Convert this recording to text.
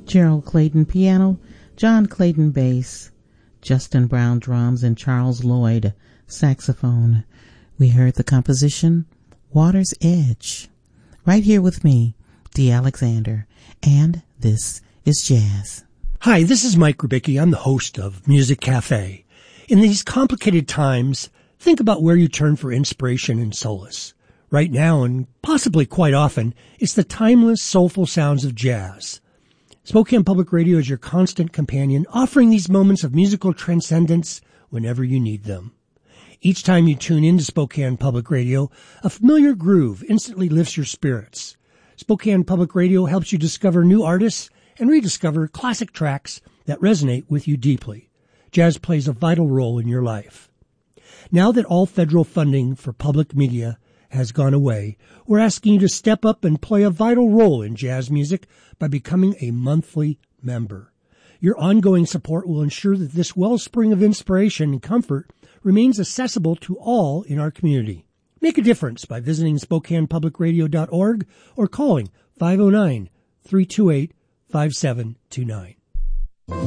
Gerald Clayton piano, John Clayton bass, Justin Brown drums, and Charles Lloyd saxophone. We heard the composition Water's Edge. Right here with me, Dee Alexander, and this is Jazz. Hi, this is Mike Rubicki. I'm the host of Music Cafe. In these complicated times, think about where you turn for inspiration and solace. Right now, and possibly quite often, it's the timeless, soulful sounds of jazz. Spokane Public Radio is your constant companion, offering these moments of musical transcendence whenever you need them. Each time you tune into Spokane Public Radio, a familiar groove instantly lifts your spirits. Spokane Public Radio helps you discover new artists and rediscover classic tracks that resonate with you deeply. Jazz plays a vital role in your life. Now that all federal funding for public media has gone away, we're asking you to step up and play a vital role in jazz music by becoming a monthly member. Your ongoing support will ensure that this wellspring of inspiration and comfort remains accessible to all in our community. Make a difference by visiting SpokanePublicRadio.org or calling 509-328-5729.